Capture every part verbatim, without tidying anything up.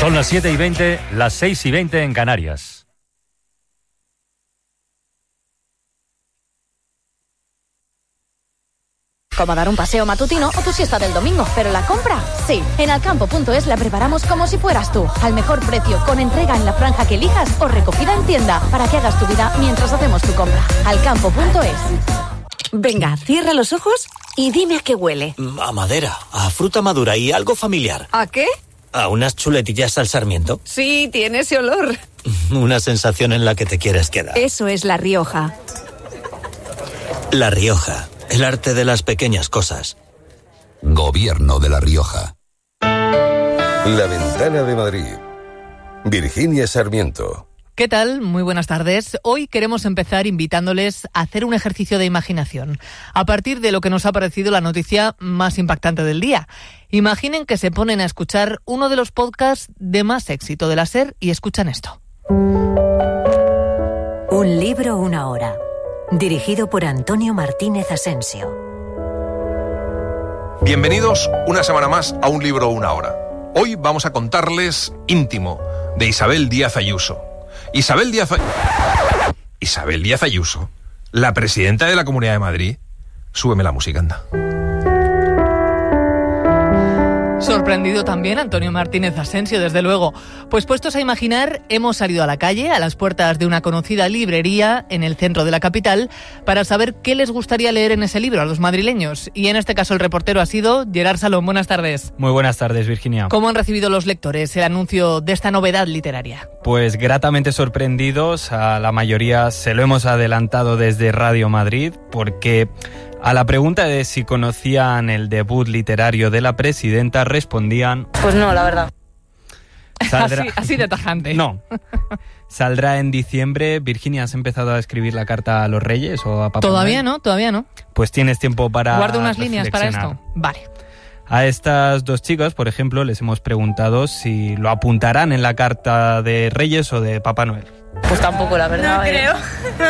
Son las siete y veinte, las seis y veinte en Canarias. Como dar un paseo matutino o tu siesta del domingo, pero la compra, sí. En alcampo punto es la preparamos como si fueras tú, al mejor precio, con entrega en la franja que elijas o recogida en tienda, para que hagas tu vida mientras hacemos tu compra. alcampo punto es. Venga, cierra los ojos y dime a qué huele. A madera, a fruta madura y algo familiar. ¿A qué? A unas chuletillas al sarmiento. Sí, tiene ese olor. Una sensación en la que te quieres quedar. Eso es La Rioja. La Rioja, el arte de las pequeñas cosas. Gobierno de La Rioja. La Ventana de Madrid. Virginia Sarmiento. ¿Qué tal? Muy buenas tardes. Hoy queremos empezar invitándoles a hacer un ejercicio de imaginación a partir de lo que nos ha parecido la noticia más impactante del día. Imaginen que se ponen a escuchar uno de los podcasts de más éxito de la SER y escuchan esto. Un libro, una hora. Dirigido por Antonio Martínez Asensio. Bienvenidos una semana más a Un libro, una hora. Hoy vamos a contarles Íntimo, de Isabel Díaz Ayuso. Isabel Díaz... Isabel Díaz Ayuso, la presidenta de la Comunidad de Madrid. Súbeme la música, anda. Sorprendido también Antonio Martínez Asensio, desde luego. Pues puestos a imaginar, hemos salido a la calle, a las puertas de una conocida librería en el centro de la capital, para saber qué les gustaría leer en ese libro a los madrileños. Y en este caso el reportero ha sido Gerard Salón. Buenas tardes. Muy buenas tardes, Virginia. ¿Cómo han recibido los lectores el anuncio de esta novedad literaria? Pues gratamente sorprendidos. A la mayoría se lo hemos adelantado desde Radio Madrid, porque a la pregunta de si conocían el debut literario de la presidenta respondían... Pues no, la verdad. Saldrá... así, así de tajante. No. Saldrá en diciembre. Virginia, ¿has empezado a escribir la carta a los Reyes o a Papá Todavía Noel? no, todavía no. Pues tienes tiempo para Guardo unas líneas para esto. Vale. A estas dos chicas, por ejemplo, les hemos preguntado si lo apuntarán en la carta de Reyes o de Papá Noel. Pues tampoco, la verdad. No eh. creo.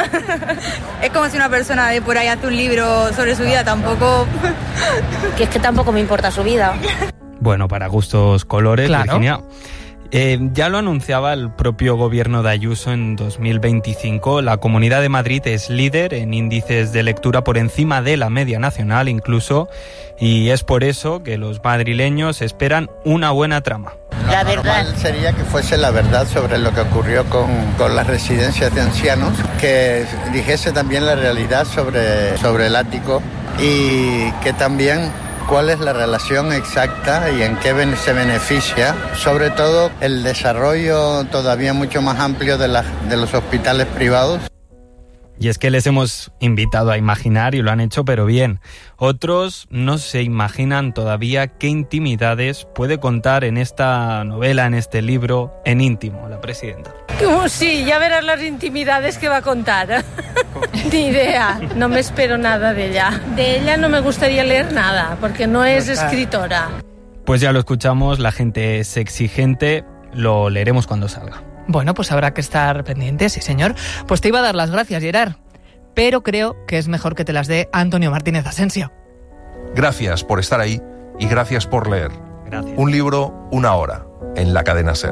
Es como si una persona de por ahí hace un libro sobre su vida, tampoco... Que es que tampoco me importa su vida. Bueno, para gustos colores, claro. Virginia. Eh, ya lo anunciaba el propio gobierno de Ayuso en dos mil veinticinco. La Comunidad de Madrid es líder en índices de lectura por encima de la media nacional incluso, y es por eso que los madrileños esperan una buena trama. La verdad sería que fuese la verdad sobre lo que ocurrió con, con las residencias de ancianos, que dijese también la realidad sobre, sobre el ático y que también cuál es la relación exacta y en qué se beneficia, sobre todo el desarrollo todavía mucho más amplio de, la, de los hospitales privados. Y es que les hemos invitado a imaginar y lo han hecho, pero bien. Otros no se imaginan todavía qué intimidades puede contar en esta novela, en este libro, en íntimo, la presidenta. Uh, sí, ya verás las intimidades que va a contar. Ni idea, no me espero nada de ella. De ella no me gustaría leer nada, porque no es escritora. Pues ya lo escuchamos, la gente es exigente, lo leeremos cuando salga. Bueno, pues habrá que estar pendientes, sí señor. Pues te iba a dar las gracias, Gerard, pero creo que es mejor que te las dé Antonio Martínez Asensio. Gracias por estar ahí y gracias por leer. Gracias. Un libro, una hora, en la cadena SER.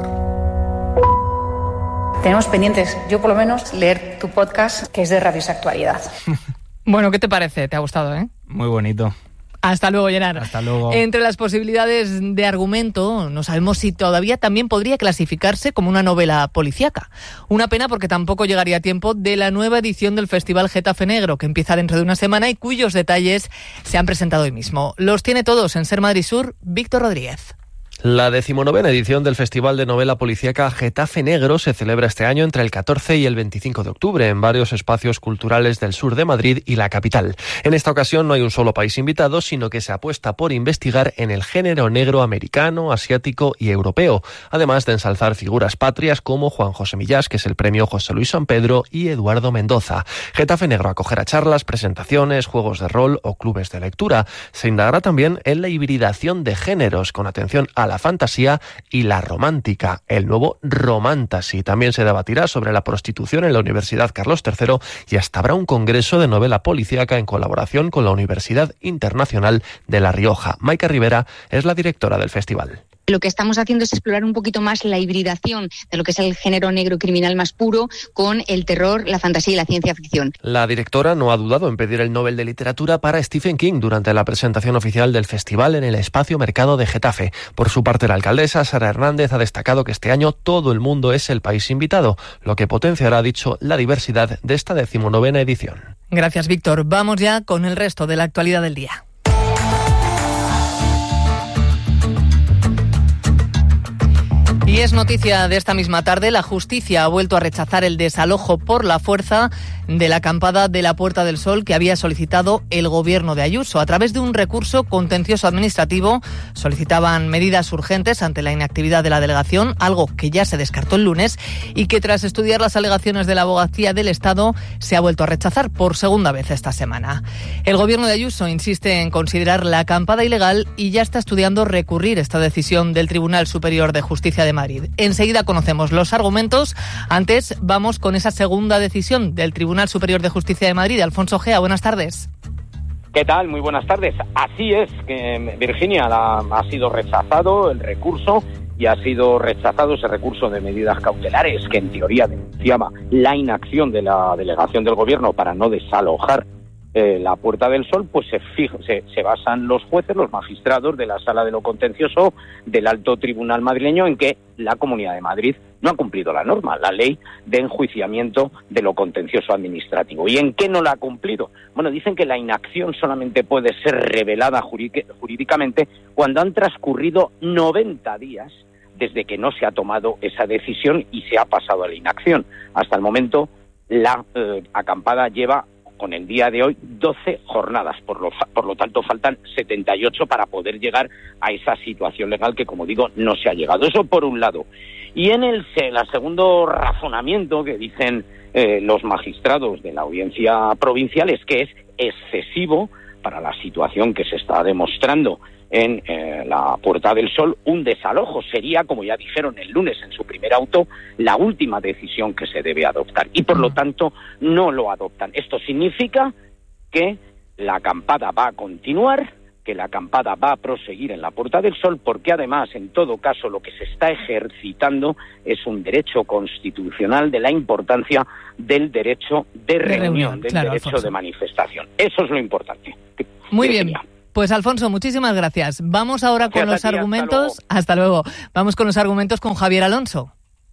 Tenemos pendientes, yo por lo menos, leer tu podcast, que es de Radios Actualidad. Bueno, ¿qué te parece? ¿Te ha gustado, eh? Muy bonito. Hasta luego, Gerard. Hasta luego. Entre las posibilidades de argumento, no sabemos si todavía también podría clasificarse como una novela policíaca. Una pena porque tampoco llegaría a tiempo de la nueva edición del Festival Getafe Negro, que empieza dentro de una semana y cuyos detalles se han presentado hoy mismo. Los tiene todos en SER Madrid Sur, Víctor Rodríguez. La decimonovena edición del Festival de Novela Policíaca Getafe Negro se celebra este año entre el catorce y el veinticinco de octubre en varios espacios culturales del sur de Madrid y la capital. En esta ocasión no hay un solo país invitado, sino que se apuesta por investigar en el género negro americano, asiático y europeo, además de ensalzar figuras patrias como Juan José Millás, que es el premio José Luis San Pedro, y Eduardo Mendoza. Getafe Negro acogerá charlas, presentaciones, juegos de rol o clubes de lectura. Se indagará también en la hibridación de géneros, con atención a la fantasía y la romántica, el nuevo Romantasy. También se debatirá sobre la prostitución en la Universidad Carlos tercero y hasta habrá un congreso de novela policíaca en colaboración con la Universidad Internacional de La Rioja. Maica Rivera es la directora del festival. Lo que estamos haciendo es explorar un poquito más la hibridación de lo que es el género negro criminal más puro con el terror, la fantasía y la ciencia ficción. La directora no ha dudado en pedir el Nobel de Literatura para Stephen King durante la presentación oficial del festival en el Espacio Mercado de Getafe. Por su parte, la alcaldesa Sara Hernández ha destacado que este año todo el mundo es el país invitado, lo que potenciará, ha dicho, la diversidad de esta decimonovena edición. Gracias, Víctor. Vamos ya con el resto de la actualidad del día. Y es noticia de esta misma tarde, la justicia ha vuelto a rechazar el desalojo por la fuerza de la acampada de la Puerta del Sol que había solicitado el gobierno de Ayuso. A través de un recurso contencioso administrativo solicitaban medidas urgentes ante la inactividad de la delegación, algo que ya se descartó el lunes y que tras estudiar las alegaciones de la Abogacía del Estado se ha vuelto a rechazar por segunda vez esta semana. El gobierno de Ayuso insiste en considerar la acampada ilegal y ya está estudiando recurrir esta decisión del Tribunal Superior de Justicia de Madrid. Enseguida conocemos los argumentos. Antes vamos con esa segunda decisión del Tribunal Superior de Justicia de Madrid. Alfonso Gea, buenas tardes. ¿Qué tal? Muy buenas tardes. Así es, que Virginia la, ha sido rechazado el recurso y ha sido rechazado ese recurso de medidas cautelares que en teoría denunciaba la inacción de la delegación del gobierno para no desalojar Eh, la Puerta del Sol, pues se, fija, se, se basan los jueces, los magistrados de la Sala de lo Contencioso del Alto Tribunal madrileño en que la Comunidad de Madrid no ha cumplido la norma, la ley de enjuiciamiento de lo contencioso administrativo. ¿Y en qué no la ha cumplido? Bueno, dicen que la inacción solamente puede ser revelada jurídicamente cuando han transcurrido noventa días desde que no se ha tomado esa decisión y se ha pasado a la inacción. Hasta el momento, la eh, acampada lleva con el día de hoy doce jornadas, por lo, por lo tanto faltan setenta y ocho para poder llegar a esa situación legal que, como digo, no se ha llegado. Eso por un lado. Y en el, el segundo razonamiento que dicen eh, los magistrados de la Audiencia Provincial es que es excesivo para la situación que se está demostrando en eh, la Puerta del Sol. Un desalojo sería, como ya dijeron el lunes en su primer auto, la última decisión que se debe adoptar y por lo tanto no lo adoptan. Esto significa que la acampada va a continuar, que la acampada va a proseguir en la Puerta del Sol, porque además, en todo caso, lo que se está ejercitando es un derecho constitucional de la importancia del derecho de reunión, de reunión del claro, derecho Alfonso. de manifestación. Eso es lo importante. Muy bien. Pues Alfonso, muchísimas gracias. Vamos ahora con los argumentos. Hasta luego. Vamos con los argumentos con Javier Alonso.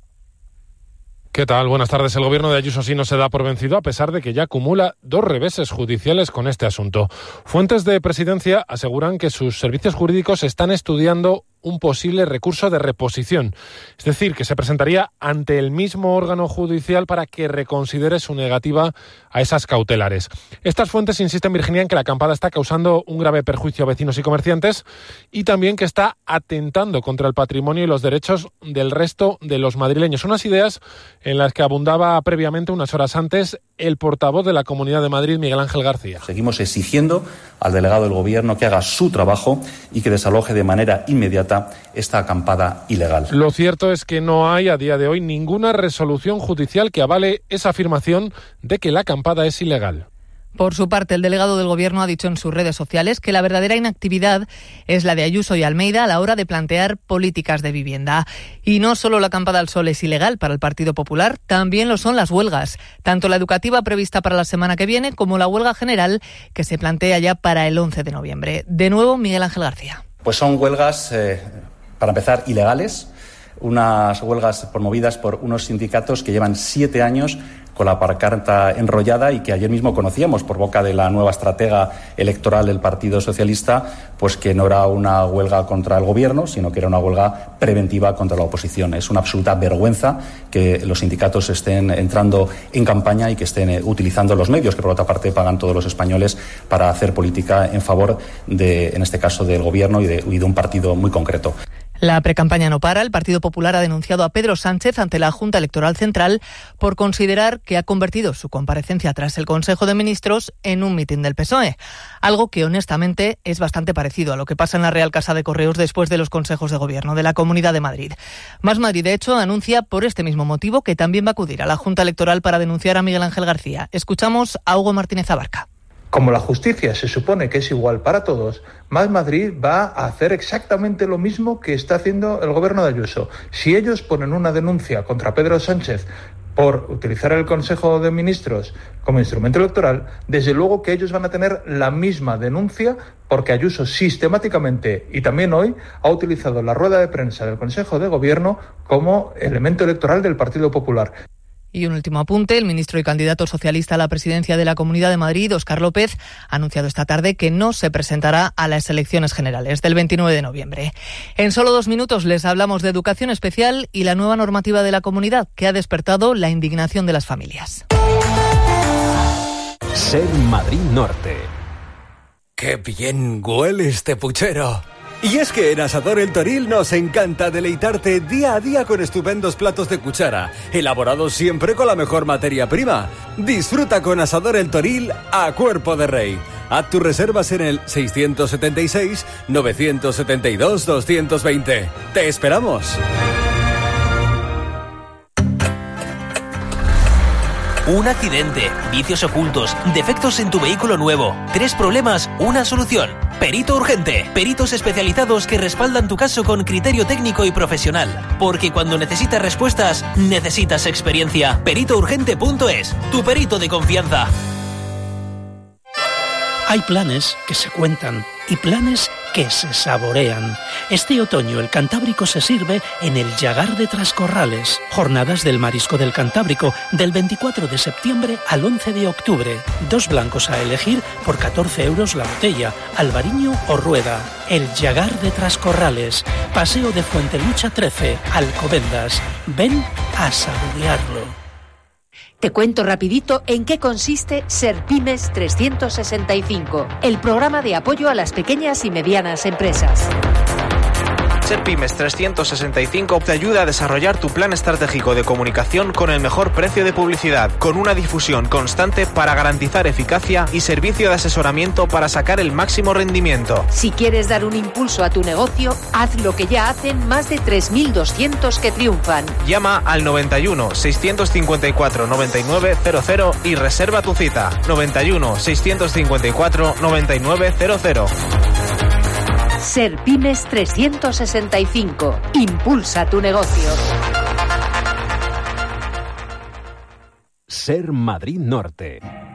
¿Qué tal? Buenas tardes. El gobierno de Ayuso sí no se da por vencido a pesar de que ya acumula dos reveses judiciales con este asunto. Fuentes de Presidencia aseguran que sus servicios jurídicos están estudiando un posible recurso de reposición, es decir, que se presentaría ante el mismo órgano judicial para que reconsidere su negativa a esas cautelares. Estas fuentes insisten, Virginia, en que la acampada está causando un grave perjuicio a vecinos y comerciantes y también que está atentando contra el patrimonio y los derechos del resto de los madrileños. Unas ideas en las que abundaba previamente, unas horas antes, el portavoz de la Comunidad de Madrid, Miguel Ángel García. Seguimos exigiendo al delegado del Gobierno que haga su trabajo y que desaloje de manera inmediata esta acampada ilegal. Lo cierto es que no hay a día de hoy ninguna resolución judicial que avale esa afirmación de que la acampada es ilegal. Por su parte, el delegado del Gobierno ha dicho en sus redes sociales que la verdadera inactividad es la de Ayuso y Almeida a la hora de plantear políticas de vivienda. Y no solo la acampada al sol es ilegal para el Partido Popular, también lo son las huelgas, tanto la educativa prevista para la semana que viene como la huelga general que se plantea ya para el once de noviembre. De nuevo, Miguel Ángel García. Pues son huelgas, eh, para empezar, ilegales, unas huelgas promovidas por unos sindicatos que llevan siete años con la pancarta enrollada y que ayer mismo conocíamos por boca de la nueva estratega electoral del Partido Socialista, pues que no era una huelga contra el Gobierno, sino que era una huelga preventiva contra la oposición. Es una absoluta vergüenza que los sindicatos estén entrando en campaña y que estén utilizando los medios, que por otra parte pagan todos los españoles, para hacer política en favor de, en este caso, del Gobierno y de, y de un partido muy concreto. La precampaña no para. El Partido Popular ha denunciado a Pedro Sánchez ante la Junta Electoral Central por considerar que ha convertido su comparecencia tras el Consejo de Ministros en un mitin del P S O E. Algo que, honestamente, es bastante parecido a lo que pasa en la Real Casa de Correos después de los consejos de gobierno de la Comunidad de Madrid. Más Madrid, de hecho, anuncia por este mismo motivo que también va a acudir a la Junta Electoral para denunciar a Miguel Ángel García. Escuchamos a Hugo Martínez Abarca. Como la justicia se supone que es igual para todos, Más Madrid va a hacer exactamente lo mismo que está haciendo el gobierno de Ayuso. Si ellos ponen una denuncia contra Pedro Sánchez por utilizar el Consejo de Ministros como instrumento electoral, desde luego que ellos van a tener la misma denuncia, porque Ayuso sistemáticamente, y también hoy, ha utilizado la rueda de prensa del Consejo de Gobierno como elemento electoral del Partido Popular. Y un último apunte, el ministro y candidato socialista a la presidencia de la Comunidad de Madrid, Óscar López, ha anunciado esta tarde que no se presentará a las elecciones generales del veintinueve de noviembre. En solo dos minutos les hablamos de educación especial y la nueva normativa de la comunidad, que ha despertado la indignación de las familias. Ser Madrid Norte. ¡Qué bien huele este puchero! Y es que en Asador El Toril nos encanta deleitarte día a día con estupendos platos de cuchara, elaborados siempre con la mejor materia prima. Disfruta con Asador El Toril a cuerpo de rey. Haz tus reservas en el seiscientos setenta y seis, novecientos setenta y dos, doscientos veinte. ¡Te esperamos! Un accidente, vicios ocultos, defectos en tu vehículo nuevo, tres problemas, una solución. Perito Urgente. Peritos especializados que respaldan tu caso con criterio técnico y profesional. Porque cuando necesitas respuestas, necesitas experiencia. perito urgente punto es, tu perito de confianza. Hay planes que se cuentan y planes que se saborean. Este otoño el Cantábrico se sirve en el Llagar de Trascorrales. Jornadas del Marisco del Cantábrico del veinticuatro de septiembre al once de octubre. Dos blancos a elegir por catorce euros la botella, albariño o rueda. El Llagar de Trascorrales. Paseo de Fuentelucha trece, Alcobendas. Ven a saborearlo. Te cuento rapidito en qué consiste Serpymes trescientos sesenta y cinco, el programa de apoyo a las pequeñas y medianas empresas. Serpymes trescientos sesenta y cinco te ayuda a desarrollar tu plan estratégico de comunicación con el mejor precio de publicidad, con una difusión constante para garantizar eficacia y servicio de asesoramiento para sacar el máximo rendimiento. Si quieres dar un impulso a tu negocio, haz lo que ya hacen más de tres mil doscientos que triunfan. Llama al noventa y uno, seiscientos cincuenta y cuatro, noventa y nueve cero cero y reserva tu cita. noventa y uno, seiscientos cincuenta y cuatro, noventa y nueve cero cero. Serpymes trescientos sesenta y cinco. Impulsa tu negocio. Ser Madrid Norte.